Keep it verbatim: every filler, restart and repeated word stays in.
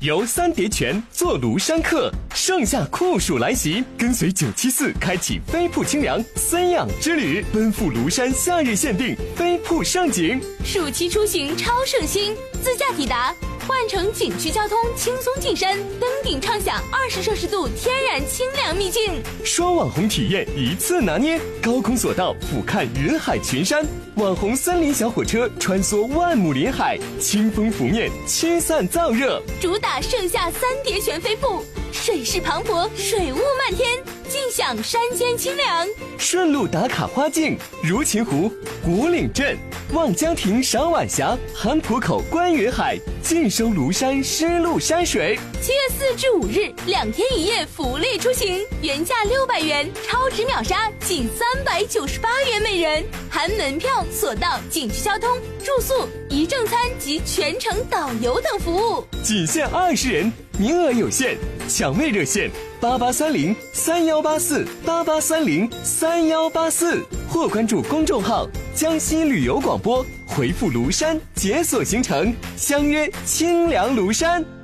游三叠泉坐庐山客，盛夏酷暑来袭，跟随九七四开启飞瀑清凉森养之旅，奔赴庐山夏日限定飞瀑盛景。 暑期出行超省心，自驾抵达，换乘景区交通轻松进山，登顶畅享二十摄氏度天然清凉秘境。 双网红体验一次拿捏，高空索道俯瞰云海群山，网红森林小火车穿梭万亩林海，清风拂面驱散燥热。 主打盛夏三叠泉飞瀑，水势磅礴，水雾漫天，尽享山间清凉。 顺路打卡花境，如琴湖、古岭镇、望江亭赏晚霞，韩浦口观云海，尽收庐山湿漉山水。 七月四至五日，两天一夜福利出行，原价六百元，超值秒杀仅三百九十八元每人，含门票、索道、景区交通、住宿、一正餐及全程导游等服务， 仅限二十人，名额有限，抢位热线八八三零三幺八四八八三零三幺八四，或关注公众号江西旅游广播，回复庐山解锁行程，相约清凉庐山。